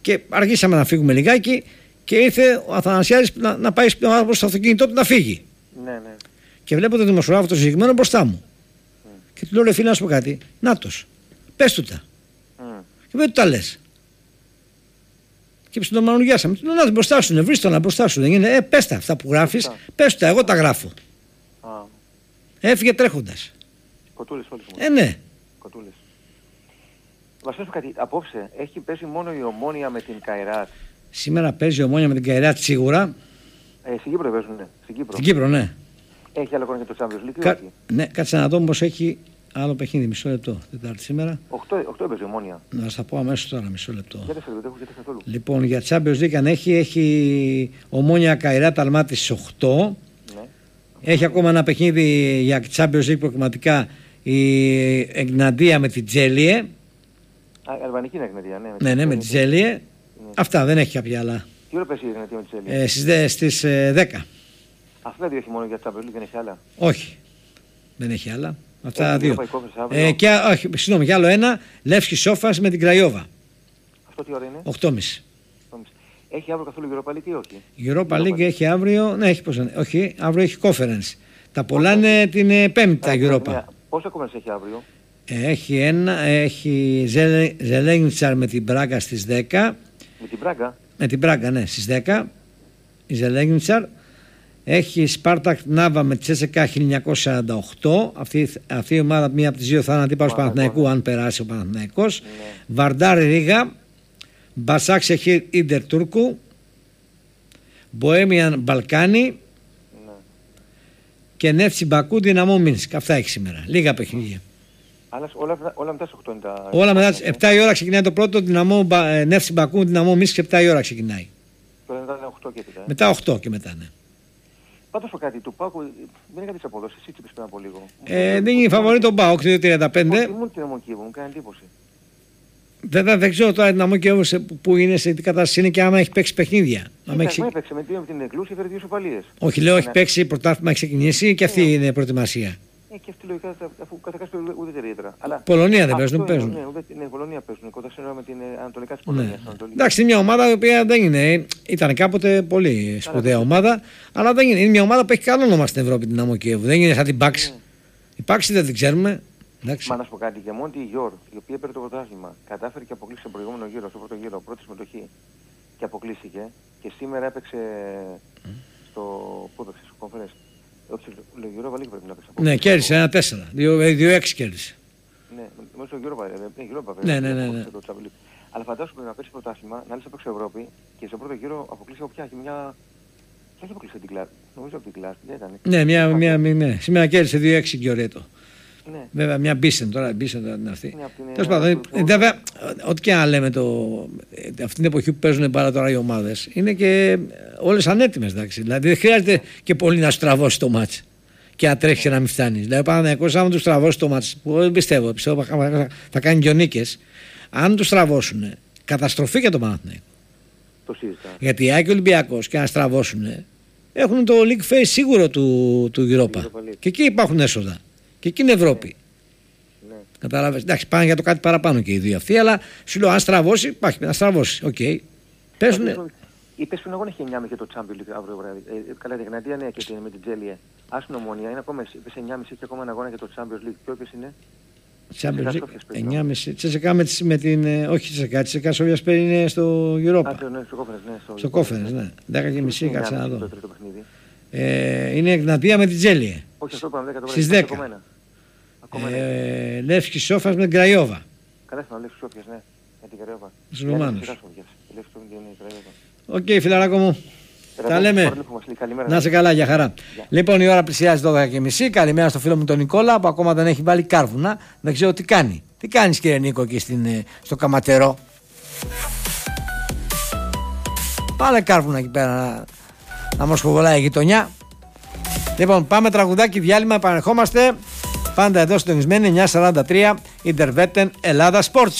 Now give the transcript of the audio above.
Και αργήσαμε να φύγουμε λιγάκι και ήρθε ο Αθανασιάδης να πάει στο αυτοκίνητό του να φύγει. Ναι. Και βλέπω τον δημοσιογράφο το συγκεκριμένο μπροστά μου. Και του λέω: ρε φίλε, να σου πω κάτι. Νάτος, πες του τα. Και δεν του τα λες. Και τον μανουργιάσαμε. Του λέω: να μπροστά σου, βρεις τον μπροστά σου. Δεν είναι. Πες τα αυτά που γράφεις, πες του τα. Εγώ τα γράφω. Έφυγε τρέχοντας. Κοτούλες όλοι. Ναι. Κοτούλες. Μας πες κάτι. Απόψε έχει πέσει μόνο η Ομόνοια με την Καϊράτ. Σήμερα παίζει η Ομόνοια με την Καϊράτ σίγουρα. Στην Κύπρο παίζουν, ναι. Στην Κύπρο, ναι. Έχει άλλο χρόνο για το Champions League. Ναι, κάτσε να δω πως έχει άλλο παιχνίδι. Μισό λεπτό. Τετάρτη σήμερα. 8 έπαιζε η Ομόνοια. Να σας τα πω αμέσως τώρα, μισό λεπτό. Γιατί καθόλου. Λοιπόν, για Champions League αν έχει Ομόνοια Καϊράτ Αλμάτι στις 8. Ναι. Έχει ακόμα ένα παιχνίδι για Champions League προκριματικά η Εγναντία με την Τζέλιε. Αλβανική είναι Εγναντία, ναι, με την Τζέλιε. Ναι. Αυτά, δεν έχει κάποια άλλα. Τι ώρα πέσει η Εγναντία με την Τζέλιε? Στις 10. Αυτό δηλαδή έχει μόνο για Champions League, δεν έχει άλλα? Όχι, δεν έχει άλλα. Αυτά δύο. Και άλλο ένα, Λεύσκι Σόφας με την Κραϊόβα. Αυτό τι ώρα είναι? 8.30. Έχει αύριο καθόλου Europa League ή όχι? Η Europa League έχει αύριο, ναι, έχει πώς, όχι, αύριο έχει conference. Τα πολλά είναι την Πέμπτη Europa. Πόσα conference έχει αύριο? Έχει Ζελένιτσαρ με την Μπράγκα στις 10. Με την Μπράγκα? Με την Μπράγκα, ναι, στις 10. Η Ζελένιτσαρ. Έχει Σπάρτακ Νάβα με Τσέσεκα 1948. Αυτή η ομάδα, μία από τις δύο, θα είναι αντίπαλος του Παναθηναϊκού, αν περάσει ο Παναθηναϊκός. Ναι. Βαρντάρ Ρίγα, Μπασάκ Σεχίρ Ίντερ Τούρκου, Μποέμιαν Μπαλκάνι, ναι. Και Νεύτσι Μπακού Δυναμό Μίνσκ. Αυτά έχει σήμερα. Λίγα παιχνίδια. Αλλά όλα μετά στις 8 είναι τα... Όλα μετά στις 7 η ώρα ξεκινάει το πρώτο. Νεύτσι Μπακού Δυναμό Μίνσκ 7 η ώρα ξεκινάει. Τώρα μετά είναι 8 και μετά. Μετά 8 και μετά, ναι. Πάντως το κάτι του Πάκου δεν είναι κάτι της αποδόσης, εσύ είπες πριν από λίγο. Δεν είναι φαβορί τον Πάοκ, 2-35. Μόνο την Αμμοκίεβο, μου κάνει εντύπωση. Βέβαια δεν ξέρω τώρα την Αμμοκίεβο που είναι, σε τι κατάσταση είναι και άμα έχει παίξει παιχνίδια. Έπαιξε με την Εκλούση, έφερε 2 ισοπαλίες. Όχι, λέω έχει παίξει πρωτάθλημα, έχει ξεκινήσει και αυτή είναι προετοιμασία. Και αυτή λογικά, αφού κατακάσει ουδέτερη ιδιαίτερα. Πολωνία δεν παίζουν, παίζουν. Ναι, Πολωνία παίζουν, κοντά σύνορα με την Ανατολικά της Πολωνίας. Εντάξει, είναι μια ομάδα η οποία δεν είναι, ήταν κάποτε πολύ σπουδαία ομάδα, αλλά δεν είναι μια ομάδα που έχει καλό όνομα στην Ευρώπη, την Αμμοκίεβο. Δεν είναι σαν την Πάξη. Η Πάξη δεν την ξέρουμε. Μα να σου πω κάτι, και μόνο η Γιόρ, η οποία πήρε το πρωτάθλημα, κατάφερε και αποκλείσει στον προηγούμενο γύρο, στο πρώτο γύρο, πρώτη συμμετοχή και αποκλείστηκε. Και σήμερα έπαιξε στο πόδοξι, στο κόμφερες. Όχι, ο Γιώργο Βαλίκη πρέπει να παίξει. Ναι, κέρδισε 1-4, 2-6 κέρδισε. Ναι, μέσα στο Γιώργο ναι. Αλλά φαντάσου να παίξει πρωτάθλημα, να λες να παίξει Ευρώπη και στο πρώτο γύρο αποκλείσει από πια μια... Ποια έχει αποκλείσει την Κλάσ, νομίζω από την Κλάσ, δεν ήταν. Ναι, σήμερα κέρδισε 2-6 Γκιορέτο. Ναι. Βέβαια μια Μπίσεν τώρα είναι αυτή. Τέλος πάντων, βέβαια, ό,τι και αν λέμε αυτή την εποχή που παίζουν πάρα τώρα οι ομάδες, είναι και όλες ανέτοιμες, εντάξει. Δηλαδή δεν χρειάζεται και πολύ να σου τραβώσει το μάτς και να τρέχεις και να μην φτάνεις. Δηλαδή ο Παναθηναϊκός, άμα τους τραβώσει το μάτς, που δεν πιστεύω θα κάνει και ο νίκες, αν τους τραβώσουν, καταστροφή για τον Παναθηναϊκό. Γιατί οι Άκοι Ολυμπιακός και να στραβώσουν, έχουν το league face σίγουρο του Europa. Και εκεί υπάρχουν έσοδα. Και εκεί είναι Ευρώπη. Ναι. Κατάλαβες. Εντάξει, πάνε για το κάτι παραπάνω και οι δύο αυτοί, αλλά σου λέω αν στραβώσει, υπάρχει να στραβώσει. Οκ. Παίζουνε. Είπες πριν αγώνα έχει 9.30 για το Champions League αύριο βράδυ. Καλά, την Γναντία ναι, και με την Τζέλιε. Άσουν Ομόνια, είναι ακόμα, είπες 9.30 έχει ακόμα ένα αγώνα για το Champions League. Και όποιος είναι. Champions League 9.30. Τσέσεκα με την. Όχι Τσέσεκα, Σόβιας παίρνει είναι στο Europa. Στο Conference, ναι. 10.30 κάτσε να δω. Είναι Γναντία με την Τζέλιε. Όχι, αυτό πάμε 10 το στις 10. Λεύσκι Σόφας με την Κραϊόβα. Καλά, θα Λεύσκι Σόφιας, ναι. Με την Κραϊόβα. Στους Ρουμάνους. Οκ, φιλαράκο μου. Τα λέμε. Να είσαι καλά, για χαρά. Λοιπόν, η ώρα πλησιάζει 12.30. Καλημέρα στο φίλο μου τον Νικόλα που ακόμα δεν έχει βάλει κάρβουνα. Δεν ξέρω τι κάνει. Τι κάνεις, κύριε Νίκο, εκεί στο Καματερό? Πάλε κάρβουνα εκεί πέρα να μας κοβολάει η γειτονιά. Λοιπόν, πάμε τραγουδάκι, διάλειμμα, επανερχόμαστε. Πάντα εδώ συντονισμένοι 9:43 Ιντερβέτεν Ελλάδα Sports.